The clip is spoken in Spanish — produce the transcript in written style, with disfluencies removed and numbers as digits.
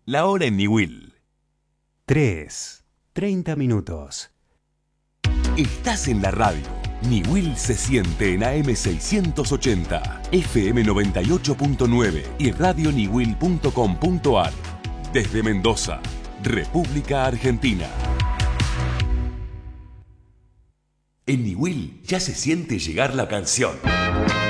La hora en Niwil. 3:30 minutos. Estás en la radio. Niwil se siente en AM 680, FM 98.9 y radioniwil.com.ar. Desde Mendoza, República Argentina. En Niwil ya se siente llegar la canción.